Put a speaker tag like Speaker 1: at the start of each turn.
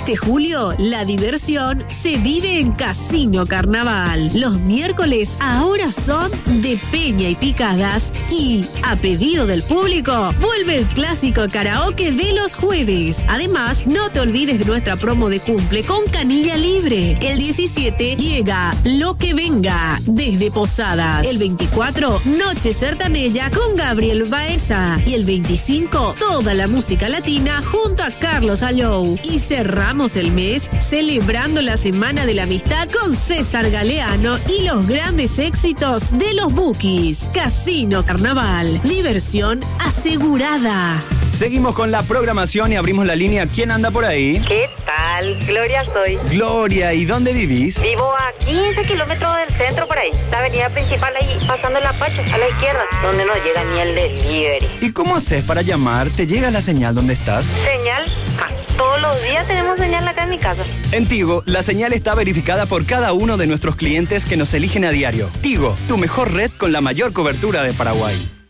Speaker 1: Este julio, la diversión se vive en Casino Carnaval. Los miércoles ahora son de peña y picadas y, a pedido del público, vuelve el clásico karaoke de los jueves. Además, no te olvides de nuestra promo de cumple con canilla libre. El 17 llega Lo que venga desde Posadas. El 24, Noche Sertaneja con Gabriel Baeza. Y el 25, toda la música latina junto a Carlos Allou. Y cerramos el mes celebrando la Semana de la Amistad con César Galeano y los grandes éxitos de los Bukis. Casino Carnaval, diversión asegurada.
Speaker 2: Seguimos con la programación y abrimos la línea. ¿Quién anda por ahí?
Speaker 3: ¿Qué tal? Gloria soy.
Speaker 2: Gloria, ¿y dónde vivís?
Speaker 3: Vivo a 15 kilómetros del centro por ahí. La avenida principal ahí, pasando el Apache, a la izquierda, donde no llega ni el delivery.
Speaker 2: ¿Y cómo haces para llamar? ¿Te llega la señal donde estás?
Speaker 3: ¿Señal? Todos los días tenemos señal acá en mi casa.
Speaker 2: En Tigo, la señal está verificada por cada uno de nuestros clientes que nos eligen a diario. Tigo, tu mejor red con la mayor cobertura de Paraguay.